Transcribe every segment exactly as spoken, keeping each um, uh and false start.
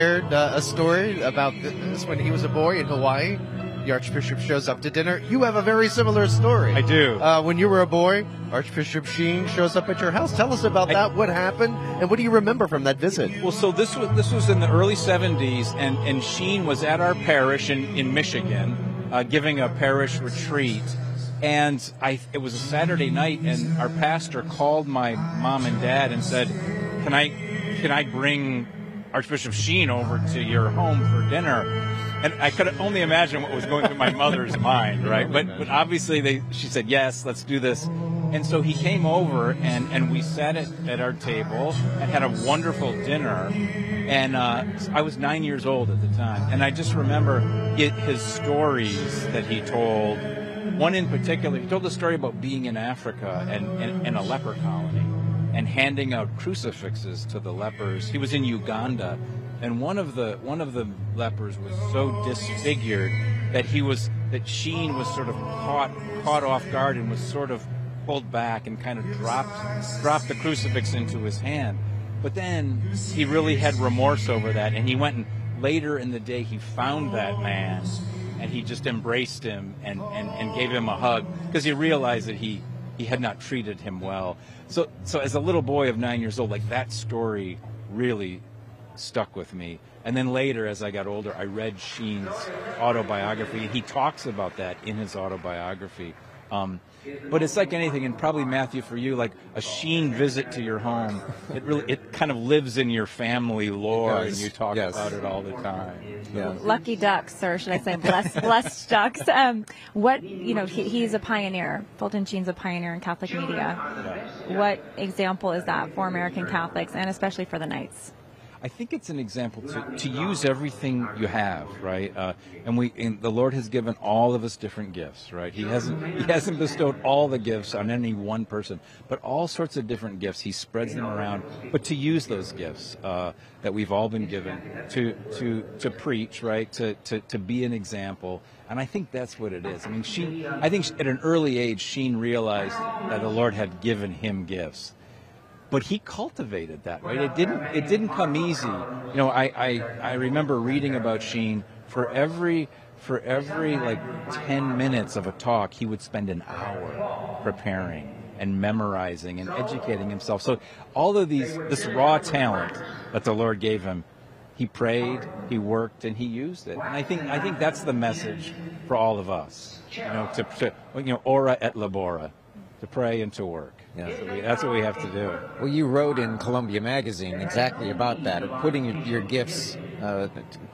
shared uh, a story about this when he was a boy in Hawaii. The Archbishop shows up to dinner. You have a very similar story. I do. Uh, when you were a boy, Archbishop Sheen shows up at your house. Tell us about I, that. What happened, and what do you remember from that visit? Well, so this was this was in the early seventies, and and Sheen was at our parish in in Michigan, uh, giving a parish retreat. And I, it was a Saturday night, and our pastor called my mom and dad and said, "Can I, can I bring Archbishop Sheen over to your home for dinner?" And I could only imagine what was going through my mother's mind, right? But but obviously, they she said, "Yes, let's do this." And so he came over, and, and we sat at, at our table and had a wonderful dinner. And uh, I was nine years old at the time, and I just remember it, his stories that he told. One in particular, he told a story about being in Africa and in a leper colony and handing out crucifixes to the lepers. He was in Uganda, and one of the one of the lepers was so disfigured that he was that Sheen was sort of caught caught off guard and was sort of pulled back and kind of dropped dropped the crucifix into his hand. But then he really had remorse over that, and he went and later in the day he found that man. And he just embraced him and, and, and gave him a hug because he realized that he, he had not treated him well. So so as a little boy of nine years old, like that story really stuck with me. And then later, as I got older, I read Sheen's autobiography. He talks about that in his autobiography. Um, but it's like anything, and probably Matthew for you, like a Sheen visit to your home. It really, it kind of lives in your family lore, and you talk yes. about it all the time. Yeah. Lucky ducks, or should I say, blessed, blessed ducks. Um, what you know, he, he's a pioneer. Fulton Sheen's a pioneer in Catholic media. Yeah. What example is that for American Catholics, and especially for the Knights? I think it's an example to, to use everything you have, right? Uh, and we, and the Lord has given all of us different gifts, right? He hasn't, He hasn't bestowed all the gifts on any one person, but all sorts of different gifts. He spreads them around, but to use those gifts uh, that we've all been given to to to preach, right? To to to be an example. And I think that's what it is. I mean, Sheen, I think at an early age, Sheen realized that the Lord had given him gifts. But he cultivated that, right? It didn't. It didn't come easy. You know, I, I, I remember reading about Sheen. For every for every like ten minutes of a talk, he would spend an hour preparing and memorizing and educating himself. So all of these, this raw talent that the Lord gave him, he prayed, he worked, and he used it. And I think I think that's the message for all of us. You know, to, to you know, ora et labora, to pray and to work. Yeah, that's what, we, that's what we have to do. Well, you wrote in Columbia Magazine exactly about that, of putting your, your gifts uh,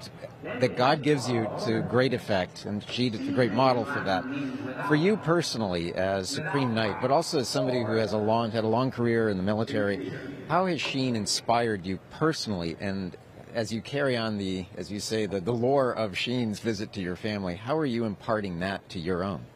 that God gives you to great effect, and she is a great model for that. For you personally, as Supreme Knight, but also as somebody who has a long had a long career in the military, how has Sheen inspired you personally? And as you carry on the, as you say, the, the lore of Sheen's visit to your family, how are you imparting that to your own?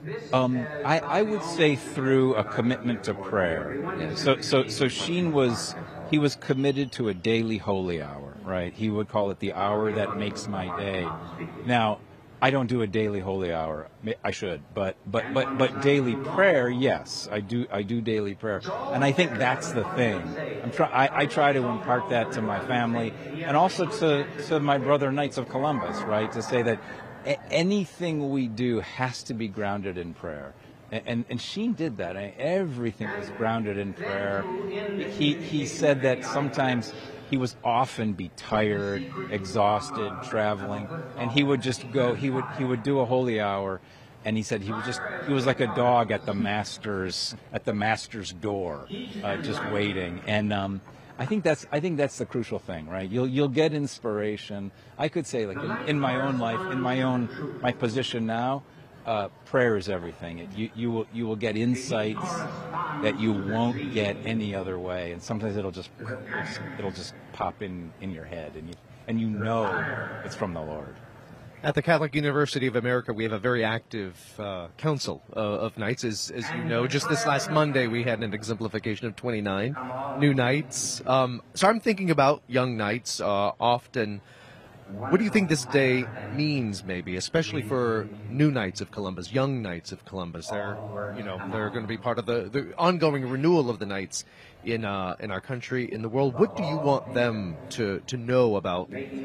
Um, I, I would say through a commitment to prayer. So, so, so Sheen was he was committed to a daily holy hour, right? He would call it the hour that makes my day. Now, I don't do a daily holy hour. I should, but but but but daily prayer, yes, I do. I do daily prayer, and I think that's the thing. I'm try. I, I try to impart that to my family, and also to to my brother Knights of Columbus, right? To say that anything we do has to be grounded in prayer. And, and, and Sheen did that. I mean, everything was grounded in prayer. He, he said that sometimes he was often be tired, exhausted, traveling, and he would just go, he would, he would do a holy hour, and he said he was just, he was like a dog at the master's, at the master's door, uh, just waiting. And, um, I think that's I think that's the crucial thing, right? You'll you'll get inspiration. I could say, like in, in my own life, in my own my position now, uh, prayer is everything. It, you you will you will get insights that you won't get any other way, and sometimes it'll just it'll just pop in in your head, and you and you know it's from the Lord. At the Catholic University of America, we have a very active uh, council uh, of Knights. As, as you know, just this last Monday, we had an exemplification of twenty-nine new Knights. Um, so I'm thinking about young Knights uh, often. What do you think this day means, maybe, especially for new Knights of Columbus, young Knights of Columbus? They're, you know, they're going to be part of the, the ongoing renewal of the Knights in uh, in our country, in the world. What do you want them to to know about